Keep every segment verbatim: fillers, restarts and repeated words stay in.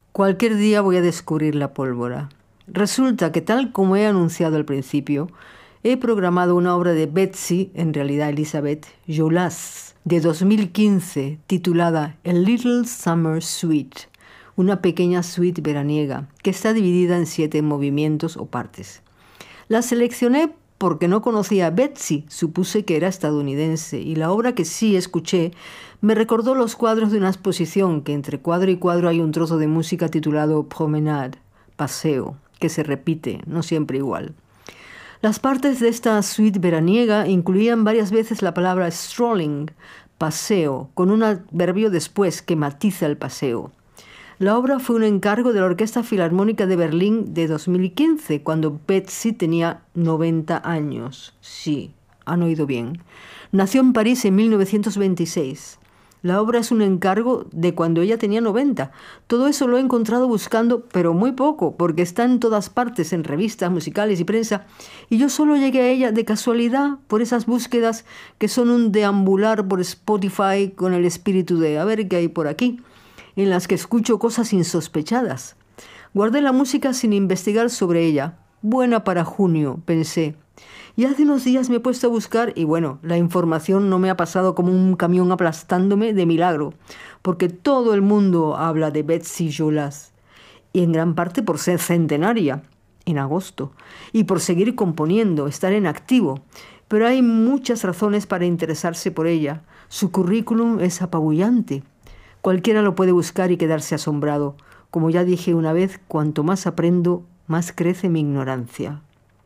Cualquier día voy a descubrir la pólvora. Resulta que, tal como he anunciado al principio, he programado una obra de Betsy, en realidad Elizabeth Jolas, de dos mil quince, titulada A Little Summer Suite, una pequeña suite veraniega, que está dividida en siete movimientos o partes. La seleccioné porque no conocía a Betsy, supuse que era estadounidense, y la obra que sí escuché me recordó los cuadros de una exposición, que entre cuadro y cuadro hay un trozo de música titulado Promenade, paseo, que se repite, no siempre igual. Las partes de esta suite veraniega incluían varias veces la palabra strolling, paseo, con un adverbio después que matiza el paseo. La obra fue un encargo de la Orquesta Filarmónica de Berlín de dos mil quince, cuando Betsy tenía noventa años. Sí, han oído bien. Nació en París en mil novecientos veintiséis. La obra es un encargo de cuando ella tenía noventa. Todo eso lo he encontrado buscando, pero muy poco, porque está en todas partes, en revistas, musicales y prensa, y yo solo llegué a ella de casualidad por esas búsquedas que son un deambular por Spotify con el espíritu de a ver qué hay por aquí, en las que escucho cosas insospechadas. Guardé la música sin investigar sobre ella. Buena para junio, pensé. Y hace unos días me he puesto a buscar y bueno, la información no me ha pasado como un camión aplastándome de milagro, porque todo el mundo habla de Betsy Jolas, y en gran parte por ser centenaria, en agosto, y por seguir componiendo, estar en activo. Pero hay muchas razones para interesarse por ella. Su currículum es apabullante. Cualquiera lo puede buscar y quedarse asombrado. Como ya dije una vez, cuanto más aprendo, más crece mi ignorancia.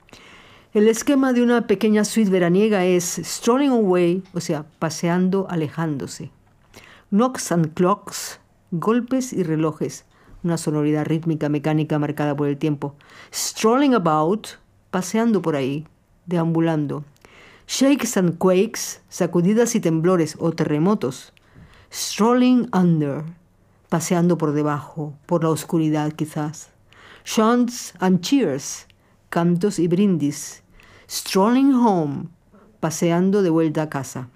El esquema de una pequeña suite veraniega es strolling away, o sea, paseando, alejándose. Knocks and clocks, golpes y relojes, una sonoridad rítmica mecánica marcada por el tiempo. Strolling about, paseando por ahí, deambulando. Shakes and quakes, sacudidas y temblores o terremotos. Strolling under, paseando por debajo, por la oscuridad quizás. Chants and cheers, cantos y brindis. Strolling home, paseando de vuelta a casa.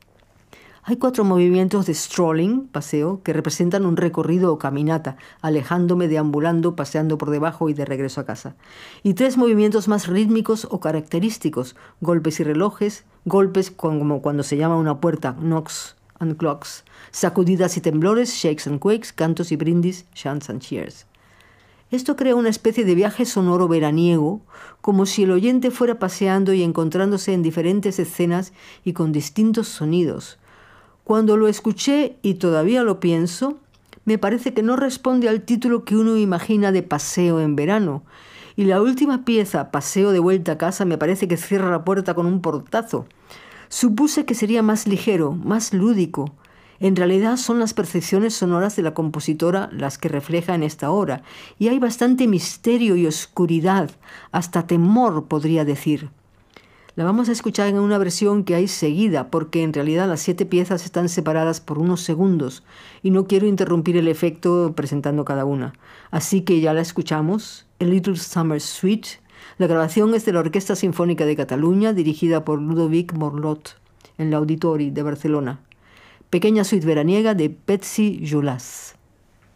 Hay cuatro movimientos de strolling, paseo, que representan un recorrido o caminata, alejándome, deambulando, paseando por debajo y de regreso a casa. Y tres movimientos más rítmicos o característicos, golpes y relojes, golpes como cuando se llama una puerta, knocks and clocks, sacudidas y temblores, shakes and quakes, cantos y brindis, chants and cheers. Esto crea una especie de viaje sonoro veraniego, como si el oyente fuera paseando y encontrándose en diferentes escenas y con distintos sonidos. Cuando lo escuché, y todavía lo pienso, me parece que no responde al título que uno imagina de paseo en verano. Y la última pieza, paseo de vuelta a casa, me parece que cierra la puerta con un portazo. Supuse que sería más ligero, más lúdico. En realidad son las percepciones sonoras de la compositora las que refleja en esta obra, y hay bastante misterio y oscuridad, hasta temor podría decir. La vamos a escuchar en una versión que hay seguida, porque en realidad las siete piezas están separadas por unos segundos, y no quiero interrumpir el efecto presentando cada una. Así que ya la escuchamos, A Little Summer Suite. La grabación es de la Orquesta Sinfónica de Cataluña, dirigida por Ludovic Morlot, en l'Auditori de Barcelona. Pequeña suite veraniega de Betsy Jolas.